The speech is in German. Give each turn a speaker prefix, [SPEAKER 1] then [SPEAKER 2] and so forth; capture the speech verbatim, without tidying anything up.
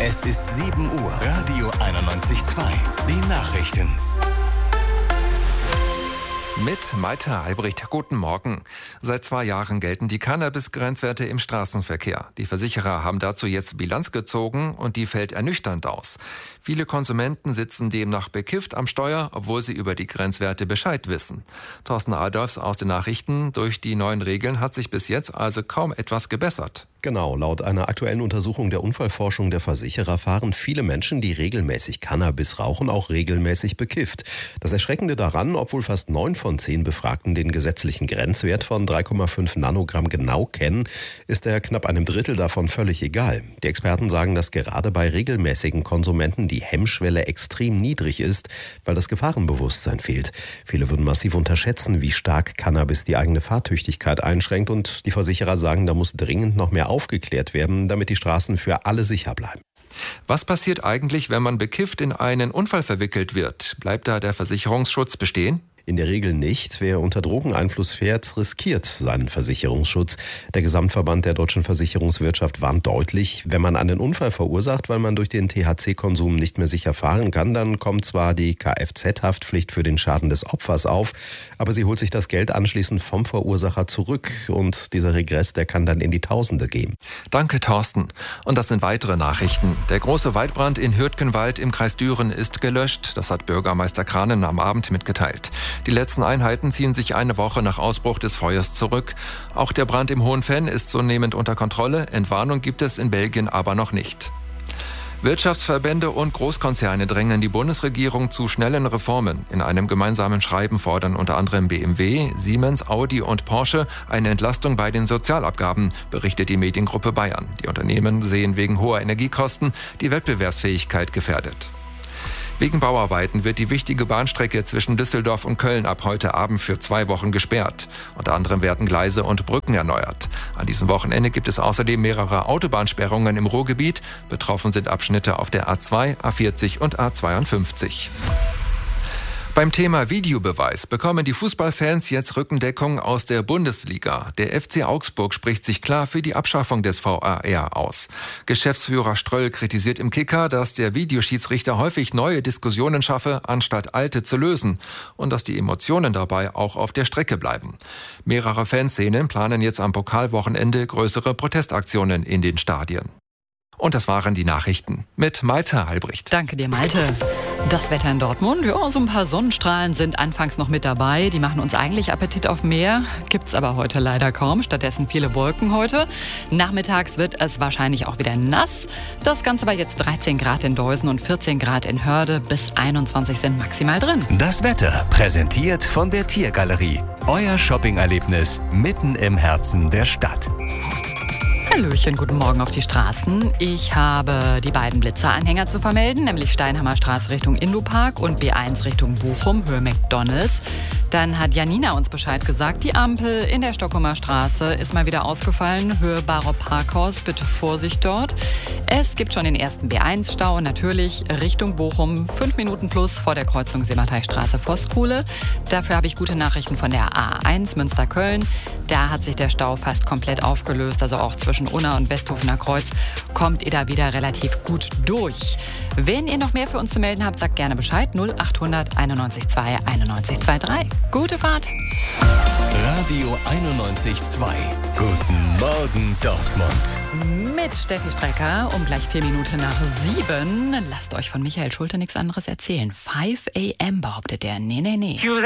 [SPEAKER 1] Es ist sieben Uhr. Radio einundneunzig Komma zwei. Die Nachrichten.
[SPEAKER 2] Mit Malte Albrecht. Guten Morgen. Seit zwei Jahren gelten die Cannabis-Grenzwerte im Straßenverkehr. Die Versicherer haben dazu jetzt Bilanz gezogen und die fällt ernüchternd aus. Viele Konsumenten sitzen demnach bekifft am Steuer, obwohl sie über die Grenzwerte Bescheid wissen. Thorsten Adolfs aus den Nachrichten. Durch die neuen Regeln hat sich bis jetzt also kaum etwas gebessert.
[SPEAKER 3] Genau, laut einer aktuellen Untersuchung der Unfallforschung der Versicherer fahren viele Menschen, die regelmäßig Cannabis rauchen, auch regelmäßig bekifft. Das Erschreckende daran, obwohl fast neun von zehn Befragten den gesetzlichen Grenzwert von drei Komma fünf Nanogramm genau kennen, ist er knapp einem Drittel davon völlig egal. Die Experten sagen, dass gerade bei regelmäßigen Konsumenten die Hemmschwelle extrem niedrig ist, weil das Gefahrenbewusstsein fehlt. Viele würden massiv unterschätzen, wie stark Cannabis die eigene Fahrtüchtigkeit einschränkt, und die Versicherer sagen, da muss dringend noch mehr aufgeklärt werden, damit die Straßen für alle sicher bleiben.
[SPEAKER 2] Was passiert eigentlich, wenn man bekifft in einen Unfall verwickelt wird? Bleibt da der Versicherungsschutz bestehen?
[SPEAKER 3] In der Regel nicht. Wer unter Drogeneinfluss fährt, riskiert seinen Versicherungsschutz. Der Gesamtverband der deutschen Versicherungswirtschaft warnt deutlich, wenn man einen Unfall verursacht, weil man durch den T H C-Konsum nicht mehr sicher fahren kann, dann kommt zwar die Kfz-Haftpflicht für den Schaden des Opfers auf, aber sie holt sich das Geld anschließend vom Verursacher zurück, und dieser Regress, der kann dann in die Tausende gehen.
[SPEAKER 2] Danke, Thorsten. Und das sind weitere Nachrichten. Der große Waldbrand in Hürtgenwald im Kreis Düren ist gelöscht. Das hat Bürgermeister Kranen am Abend mitgeteilt. Die letzten Einheiten ziehen sich eine Woche nach Ausbruch des Feuers zurück. Auch der Brand im Hohen Venn ist zunehmend unter Kontrolle. Entwarnung gibt es in Belgien aber noch nicht. Wirtschaftsverbände und Großkonzerne drängen die Bundesregierung zu schnellen Reformen. In einem gemeinsamen Schreiben fordern unter anderem B M W, Siemens, Audi und Porsche eine Entlastung bei den Sozialabgaben, berichtet die Mediengruppe Bayern. Die Unternehmen sehen wegen hoher Energiekosten die Wettbewerbsfähigkeit gefährdet. Wegen Bauarbeiten wird die wichtige Bahnstrecke zwischen Düsseldorf und Köln ab heute Abend für zwei Wochen gesperrt. Unter anderem werden Gleise und Brücken erneuert. An diesem Wochenende gibt es außerdem mehrere Autobahnsperrungen im Ruhrgebiet. Betroffen sind Abschnitte auf der A zwei, A vierzig und A zweiundfünfzig. Beim Thema Videobeweis bekommen die Fußballfans jetzt Rückendeckung aus der Bundesliga. Der F C Augsburg spricht sich klar für die Abschaffung des V A R aus. Geschäftsführer Ströll kritisiert im Kicker, dass der Videoschiedsrichter häufig neue Diskussionen schaffe, anstatt alte zu lösen, und dass die Emotionen dabei auch auf der Strecke bleiben. Mehrere Fanszenen planen jetzt am Pokalwochenende größere Protestaktionen in den Stadien. Und das waren die Nachrichten mit Malte Albrecht.
[SPEAKER 4] Danke dir, Malte. Das Wetter in Dortmund, ja, so ein paar Sonnenstrahlen sind anfangs noch mit dabei. Die machen uns eigentlich Appetit auf mehr, gibt's aber heute leider kaum. Stattdessen viele Wolken heute. Nachmittags wird es wahrscheinlich auch wieder nass. Das Ganze bei jetzt dreizehn Grad in Deusen und vierzehn Grad in Hörde. Bis einundzwanzig sind maximal drin.
[SPEAKER 1] Das Wetter präsentiert von der Tiergalerie. Euer Shoppingerlebnis mitten im Herzen der Stadt.
[SPEAKER 4] Hallöchen, guten Morgen auf die Straßen. Ich habe die beiden Blitzeranhänger zu vermelden, nämlich Steinhammer Straße Richtung Indopark und B eins Richtung Bochum, Höhe McDonalds. Dann hat Janina uns Bescheid gesagt, die Ampel in der Stockholmer Straße ist mal wieder ausgefallen, Höhe Barock Parkhaus, bitte Vorsicht dort. Es gibt schon den ersten B eins Stau, natürlich Richtung Bochum, fünf Minuten plus vor der Kreuzung Simmerteichstraße Voskuhle. Dafür habe ich gute Nachrichten von der A eins Münster-Köln. Da hat sich der Stau fast komplett aufgelöst, also auch zwischen Unna und Westhofener Kreuz kommt ihr da wieder relativ gut durch. Wenn ihr noch mehr für uns zu melden habt, sagt gerne Bescheid. null achthundert einundneunzig zwei einundneunzig dreiundzwanzig. Gute Fahrt.
[SPEAKER 1] Radio einundneunzig Komma zwei. Guten Morgen, Dortmund.
[SPEAKER 4] Mit Steffi Strecker um gleich vier Minuten nach sieben. Lasst euch von Michael Schulte nichts anderes erzählen. fünf a m behauptet er. Nee, nee, nee.